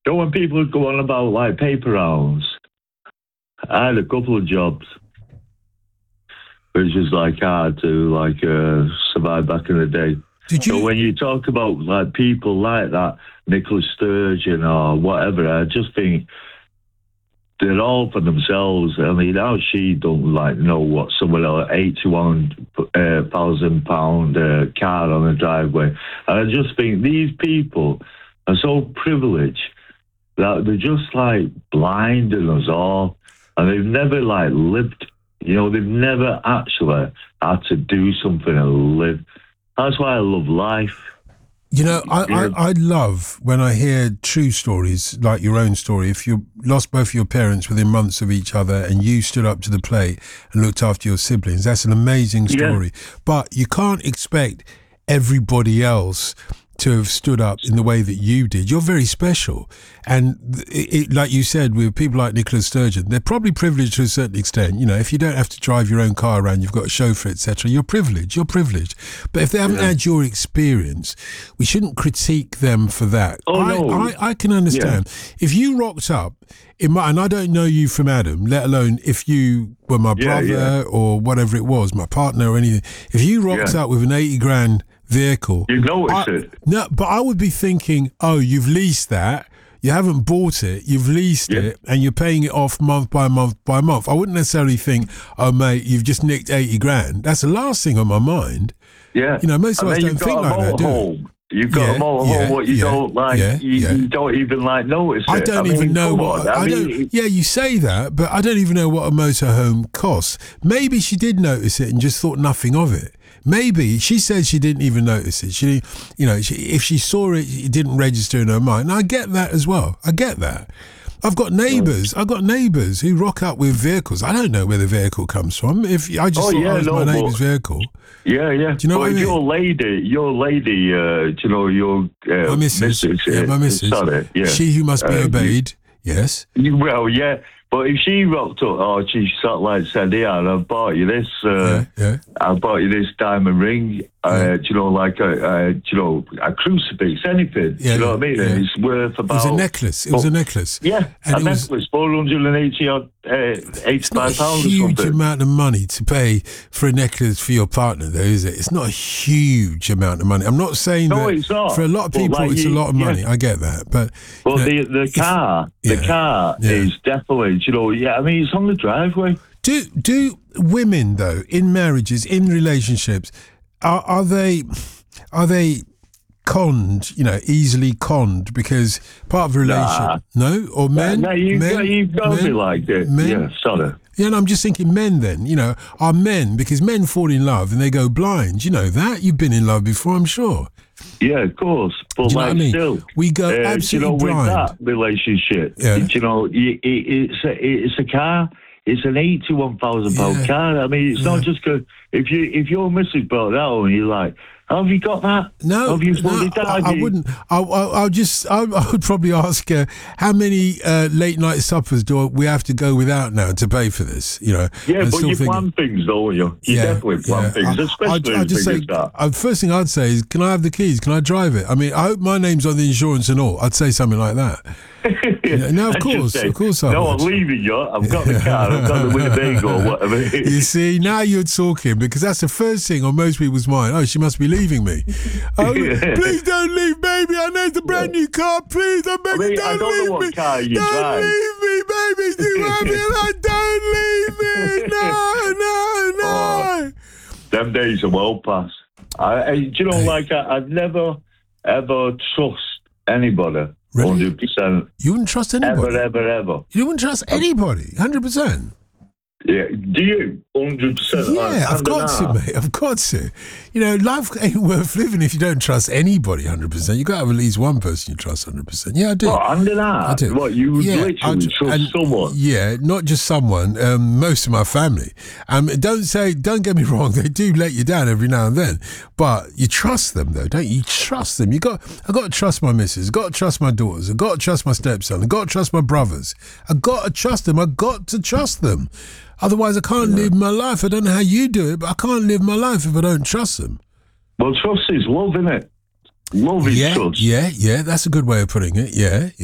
You know, when people go on about like paper rounds, I had a couple of jobs. It was just like hard to survive back in the day. So when you talk about like people like that, Nicola Sturgeon or whatever, I just think they're all for themselves. I mean, how she don't like know what someone else £81,000 car on the driveway. And I just think these people are so privileged that they're just like blinding us all, and they've never like lived. You know, they've never actually had to do something and live. That's why I love life. You know, I love when I hear true stories like your own story. If you lost both your parents within months of each other and you stood up to the plate and looked after your siblings, that's an amazing story. Yeah. But you can't expect everybody else to have stood up in the way that you did. You're very special. And like you said, with people like Nicola Sturgeon, they're probably privileged to a certain extent. You know, if you don't have to drive your own car around, you've got a chauffeur, etc., you're privileged. But if they haven't had your experience, we shouldn't critique them for that. I can understand. Yeah. If you rocked up, and I don't know you from Adam, let alone if you were my brother or whatever it was, my partner or anything. If you rocked up with an 80 grand vehicle, you notice it. No, but I would be thinking, oh, you've leased that, you haven't bought it, you've leased it, and you're paying it off month by month by month. I wouldn't necessarily think, oh mate, you've just nicked 80 grand. That's the last thing on my mind. Yeah. You know, most of us don't think like that, do we? You've got a motorhome, what you don't like, you don't even like notice it. I don't even know what, you say that, but I don't even know what a motorhome costs. Maybe she did notice it and just thought nothing of it. Maybe she said she didn't even notice it. She, you know, if she saw it, it didn't register in her mind. And I get that as well. I get that. I've got neighbours. Who rock up with vehicles. I don't know where the vehicle comes from. If I just thought it was my neighbour's vehicle. Yeah, yeah. Do you know what I mean? Your lady, you know, your my missus. My missus. Sorry, she who must be obeyed. Yes. Well, yeah. But if she rocked up, or she sort of like said, "Yeah, I bought you this. I bought you this diamond ring. You know, like a crucifix, anything. You know what I mean? And it's worth about. It was a necklace. Yeah, and a necklace, £485 It's not a huge amount of money to pay for a necklace for your partner, though, is it? It's not a huge amount of money. I'm not saying that it's not. For a lot of people, it's a lot of money. I get that, but the car is definitely. You know, I mean, it's on the driveway. Do women though in marriages, in relationships, are they conned? You know, easily conned because part of a relationship. No, or men. No, you've got to be like it. Yeah, sorry. Yeah, and I'm just thinking men then, you know, are men, because men fall in love and they go blind. You know that? You've been in love before, I'm sure. Yeah, of course. But still, we go absolutely blind. With that relationship, you know, it's a car. It's an £81,000 car. I mean, it's not just good. If your missus brought that home, you're like, have you got that? No, have you that? I wouldn't. I would probably ask her, how many late night suppers do we have to go without now to pay for this? You know. Yeah, but you plan things, don't you? You definitely plan things, especially I'd just say, first thing I'd say is, can I have the keys? Can I drive it? I mean, I hope my name's on the insurance and all. I'd say something like that. No, of course I would. No, I'm leaving you. I've got the car. I've got the Winnebago or whatever. You see, now you're talking, because that's the first thing on most people's mind. Oh, she must be leaving me. Oh, please don't leave, baby. I know it's a brand new car. Please, I'm begging, don't leave me. Car you don't drive. leave me, baby. Do you have me? Don't leave me. No. Them days are well past. Do you know, I'd never, ever trust anybody. Really? 100%. You wouldn't trust anybody? Ever. You wouldn't trust anybody? 100%? Yeah. Do you? 100%? Yeah, I've got to, mate. I've got to. You know, life ain't worth living if you don't trust anybody 100%. You've got to have at least one person you trust 100%. Yeah, I do. What, under that? I do. What, you would literally trust someone? Yeah, not just someone. Most of my family. Don't get me wrong, they do let you down every now and then. But you trust them, though, don't you? You trust them. I've got to trust my missus. I've got to trust my daughters. I've got to trust my stepson. I've got to trust my brothers. I've got to trust them. I've got to trust them. Otherwise, I can't live my life. I don't know how you do it, but I can't live my life if I don't trust them. Well, trust is love, isn't it? Love is trust. Yeah, that's a good way of putting it. Yeah.